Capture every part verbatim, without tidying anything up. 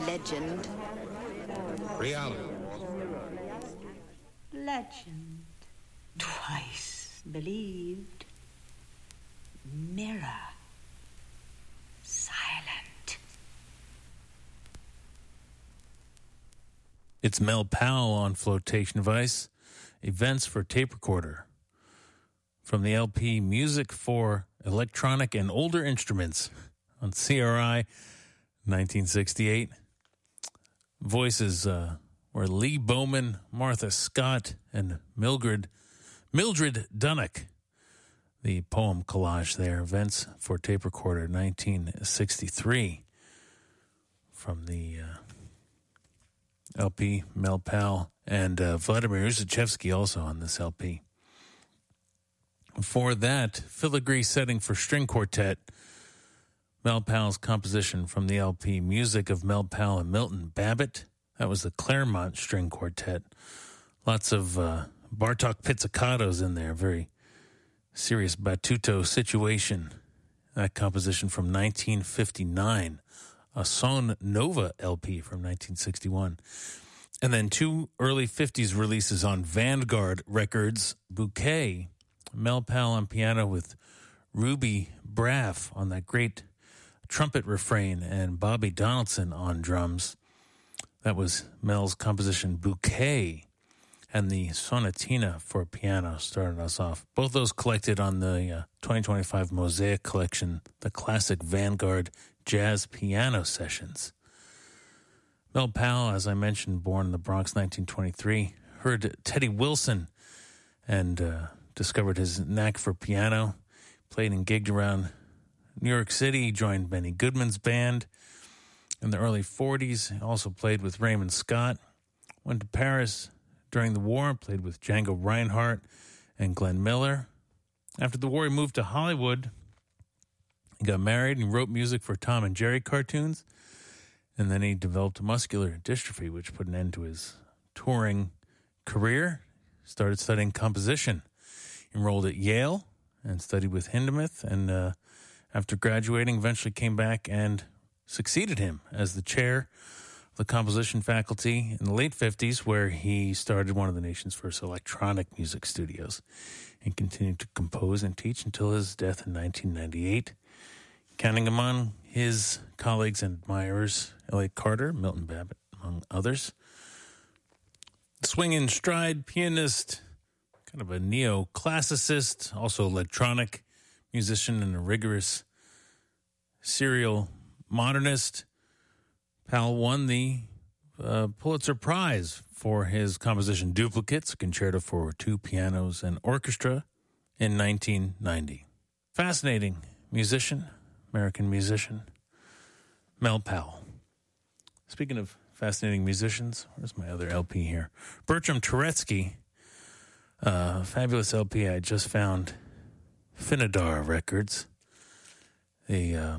legend. Reality. Legend. Twice believed. Mirror. Silent. It's Mel Powell on Flotation Device. Events for Tape Recorder. From the L P Music for Electronic and Older Instruments on C R I nineteen sixty-eight. Voices uh, were Lee Bowman, Martha Scott, and Mildred, Mildred Dunnock. The poem collage there, Events for Tape Recorder nineteen sixty-three. From the uh, L P, Mel Powell, and uh, Vladimir Ussachevsky also on this L P. For that, Filigree Setting for String Quartet, Mel Powell's composition from the L P Music of Mel Powell and Milton Babbitt. That was the Claremont String Quartet. Lots of uh, Bartok pizzicatos in there. Very serious batuto situation. That composition from nineteen fifty-nine. A Son Nova L P from nineteen sixty-one. And then two early fifties releases on Vanguard Records. Bouquet, Mel Powell on piano with Ruby Braff on that great trumpet refrain, and Bobby Donaldson on drums. That was Mel's composition Bouquet, and the Sonatina for piano started us off. Both those collected on the uh, twenty twenty-five Mosaic Collection, the classic Vanguard Jazz Piano Sessions. Mel Powell, as I mentioned, born in the Bronx, nineteen twenty-three, heard Teddy Wilson and uh, discovered his knack for piano, played and gigged around New York City. He joined Benny Goodman's band in the early forties. He also played with Raymond Scott. Went to Paris during the war, played with Django Reinhardt and Glenn Miller. After the war, he moved to Hollywood. He got married and wrote music for Tom and Jerry cartoons. And then he developed muscular dystrophy, which put an end to his touring career. Started studying composition. Enrolled at Yale and studied with Hindemith, and uh, after graduating, eventually came back and succeeded him as the chair of the composition faculty in the late fifties, where he started one of the nation's first electronic music studios and continued to compose and teach until his death in nineteen ninety-eight. Counting among his colleagues and admirers, Elliott Carter, Milton Babbitt, among others. Swing and stride pianist, kind of a neoclassicist, also electronic musician and a rigorous serial modernist. Powell won the uh, Pulitzer Prize for his composition Duplicates, a concerto for two pianos and orchestra in nineteen ninety. Fascinating musician, American musician, Mel Powell. Speaking of fascinating musicians, where's my other L P here? Bertram Turetsky, uh, fabulous L P I just found, Finadar Records. The uh,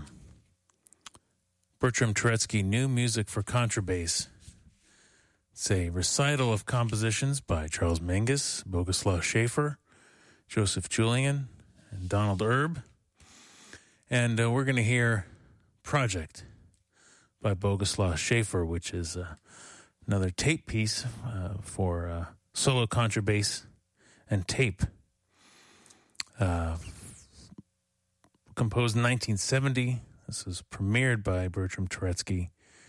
Bertram Turetsky New Music for Contrabass. It's a recital of compositions by Charles Mingus, Boguslaw Schaefer, Joseph Julian, and Donald Erb. And uh, we're going to hear Project by Boguslaw Schaefer, which is uh, another tape piece uh, for uh, solo contrabass and tape. Uh, composed in nineteen seventy. This was premiered by Bertram Turetsky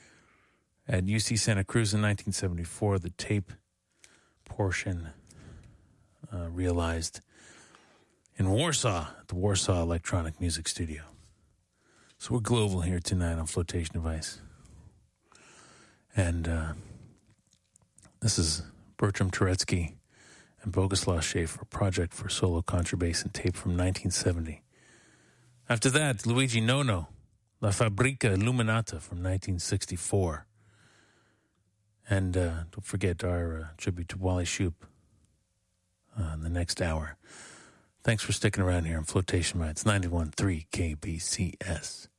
at U C Santa Cruz in nineteen seventy-four. The tape portion uh, realized in Warsaw, at the Warsaw Electronic Music Studio. So we're global here tonight on Flotation Device. And uh, this is Bertram Turetsky and Boguslaw Schaefer, Project for Solo Contrabass and Tape from nineteen seventy. After that, Luigi Nono, La Fabrica Illuminata from nineteen sixty-four. And uh, don't forget our uh, tribute to Wally Shoup uh, in the next hour. Thanks for sticking around here on Flotation Device. It's ninety-one point three K B C S.